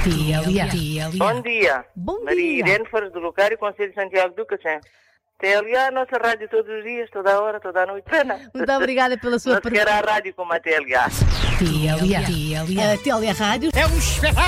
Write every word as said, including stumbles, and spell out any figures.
T L A. Bom dia. Bom Maria dia. Irene Flores do Locário, Conselho de Santiago do Cacém. T L A, a nossa rádio todos os dias, toda a hora, toda a noite. Pena. Muito obrigada pela sua Não se quer pergunta. a rádio como a T L A. T L A. A T L A Rádio É um espetáculo!